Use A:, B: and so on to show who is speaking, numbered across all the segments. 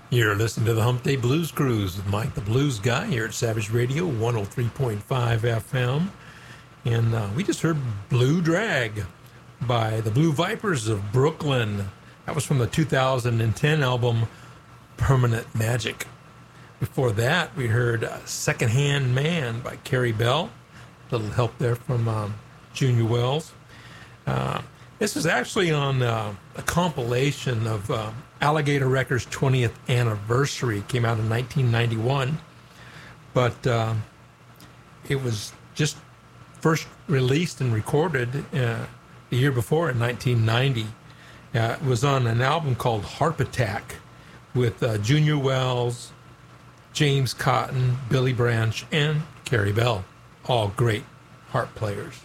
A: You're listening to the Hump Day Blues Cruise with Mike the Blues Guy here at Savage Radio 103.5 FM. And we just heard Blue Drag by the Blue Vipers of Brooklyn. That was from the 2010 album Permanent Magic. Before that, we heard Secondhand Man by Carrie Bell. A little help there from Junior Wells. This is actually on a compilation of Alligator Records' 20th anniversary. It came out in 1991, but it was just first released and recorded the year before in 1990. It was on an album called Harp Attack with Junior Wells, James Cotton, Billy Branch, and Carrie Bell, all great harp players.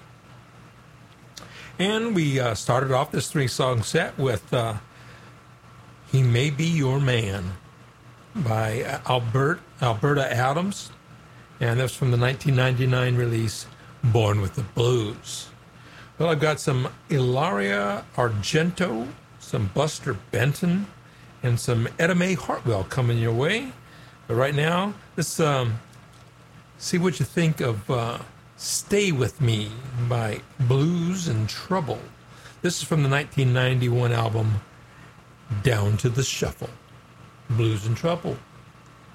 A: And we started off this three-song set with He May Be Your Man by Alberta Adams, and that's from the 1999 release Born with the Blues. Well, I've got some Ilaria Argento, some Buster Benton, and some Etta Mae Hartwell coming your way. But right now, let's see what you think of Stay With Me by Blues and Trouble. This is from the 1991 album Down to the Shuffle. Blues and Trouble.